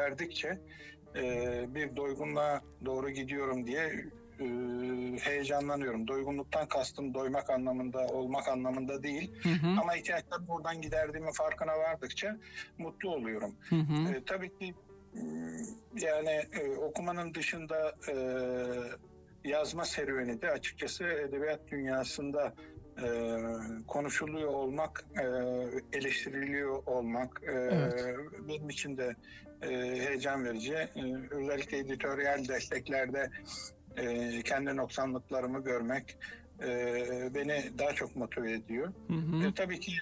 verdikçe bir doygunluğa doğru gidiyorum diye heyecanlanıyorum. Doygunluktan kastım doymak anlamında, olmak anlamında değil. Ama ihtiyaçlarımı buradan giderdiğimin farkına vardıkça mutlu oluyorum. Tabii ki yani okumanın dışında yazma serüveni de açıkçası edebiyat dünyasında konuşuluyor olmak, eleştiriliyor olmak benim için de heyecan verici. Özellikle editoryal desteklerde kendi noksanlıklarımı görmek beni daha çok motive ediyor. Tabii ki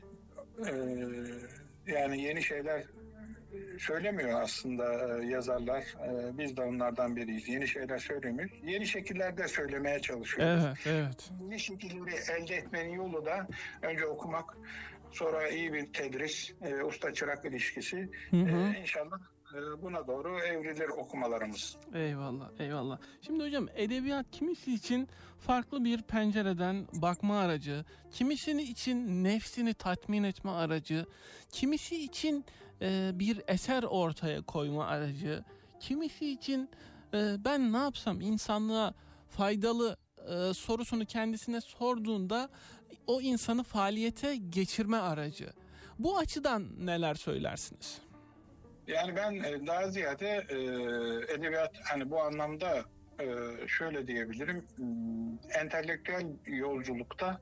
yani yeni şeyler söylemiyor aslında yazarlar. Biz de onlardan biriyiz. Yeni şeyler söylemiyoruz. Yeni şekillerde söylemeye çalışıyoruz. Evet. Yeni şekilleri elde etmenin yolu da önce okumak, sonra iyi bir tedris, usta-çırak ilişkisi. İnşallah buna doğru evrilir okumalarımız. Eyvallah. Şimdi hocam, edebiyat kimisi için farklı bir pencereden bakma aracı, kimisini için nefsini tatmin etme aracı, kimisi için bir eser ortaya koyma aracı, kimisi için ben ne yapsam insanlığa faydalı sorusunu kendisine sorduğunda o insanı faaliyete geçirme aracı. Bu açıdan neler söylersiniz? Yani ben daha ziyade edebiyat hani bu anlamda şöyle diyebilirim, entelektüel yolculukta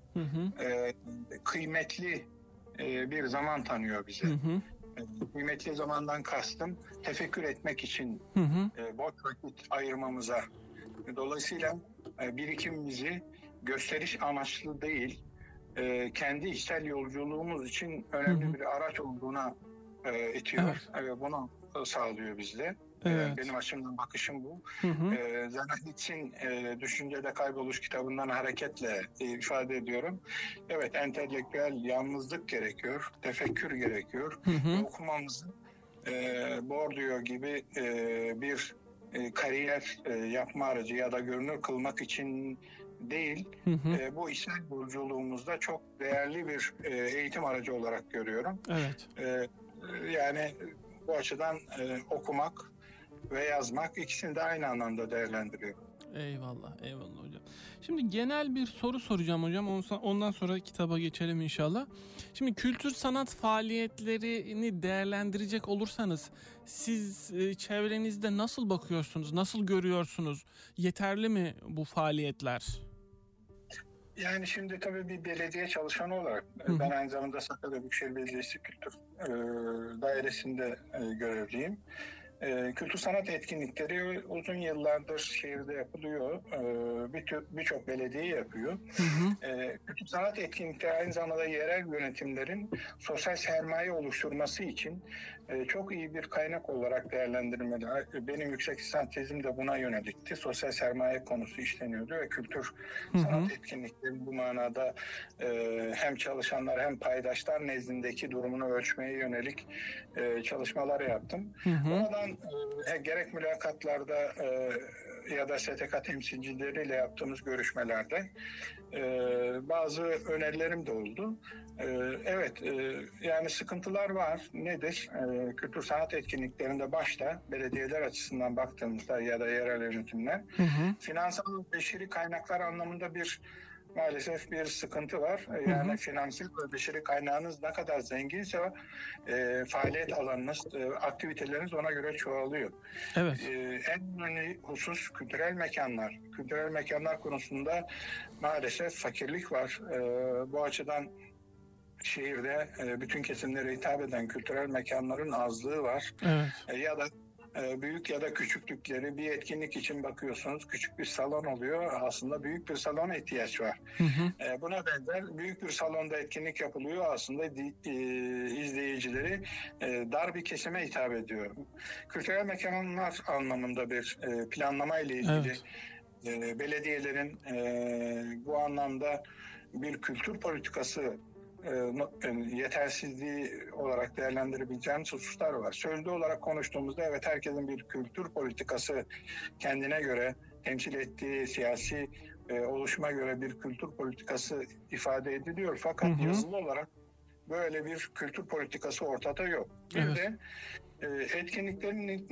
kıymetli bir zaman tanıyor bize. Kıymetli zamandan kastım tefekkür etmek için boş vakit ayırmamıza. Dolayısıyla birikimimizi gösteriş amaçlı değil, kendi içsel yolculuğumuz için önemli bir araç olduğuna itiyor. Bunu sağlıyor bizde. Benim açımdan bakışım bu. Zanahlitz'in Düşüncede Kayboluş kitabından hareketle ifade ediyorum. Evet, entelektüel yalnızlık gerekiyor, tefekkür gerekiyor. Okumamızı Bourdieu gibi bir kariyer yapma aracı ya da görünür kılmak için değil, bu içsel yolculuğumuzda çok değerli bir eğitim aracı olarak görüyorum. Yani bu açıdan okumak ve yazmak, ikisini de aynı anlamda değerlendiriyorum. Eyvallah hocam. Şimdi genel bir soru soracağım hocam. Ondan sonra kitaba geçelim inşallah. Şimdi kültür sanat faaliyetlerini değerlendirecek olursanız siz çevrenizde nasıl bakıyorsunuz? Nasıl görüyorsunuz? Yeterli mi bu faaliyetler? Yani şimdi tabii bir belediye çalışanı olarak ben aynı zamanda Sakarya Büyükşehir Belediyesi Kültür Dairesi'nde görevliyim. Kültür sanat etkinlikleri uzun yıllardır şehirde yapılıyor. Birçok belediye yapıyor. Kültür sanat etkinlikleri aynı zamanda yerel yönetimlerin sosyal sermaye oluşturması için çok iyi bir kaynak olarak değerlendirilmeli. Benim yüksek lisans tezim de buna yönelikti. Sosyal sermaye konusu işleniyordu ve kültür sanat etkinlikleri bu manada hem çalışanlar hem paydaşlar nezdindeki durumunu ölçmeye yönelik çalışmalar yaptım. Buradan gerek mülakatlarda ya da STK temsilcileriyle yaptığımız görüşmelerde bazı önerilerim de oldu. Yani sıkıntılar var. Nedir? Kültür sanat etkinliklerinde başta belediyeler açısından baktığımızda ya da yerel yönetimler finansal beşeri kaynaklar anlamında maalesef bir sıkıntı var. Yani finansal ve beşeri kaynağınız ne kadar zenginse faaliyet alanınız, aktiviteleriniz ona göre çoğalıyor. En önemli husus kültürel mekanlar. Kültürel mekanlar konusunda maalesef fakirlik var. Bu açıdan şehirde bütün kesimlere hitap eden kültürel mekanların azlığı var. Ya da büyük ya da küçüklükleri bir etkinlik için bakıyorsunuz, küçük bir salon oluyor. Aslında büyük bir salona ihtiyaç var. Buna benzer büyük bir salonda etkinlik yapılıyor. Aslında izleyicileri dar bir kesime hitap ediyor. Kültürel mekanlar anlamında bir planlama ile ilgili belediyelerin bu anlamda bir kültür politikası yetersizliği olarak değerlendirebileceğimiz hususlar var. Sözlü olarak konuştuğumuzda evet, herkesin bir kültür politikası kendine göre temsil ettiği siyasi oluşuma göre bir kültür politikası ifade ediliyor. Fakat yazılı olarak böyle bir kültür politikası ortada yok. Bir de etkinliklerin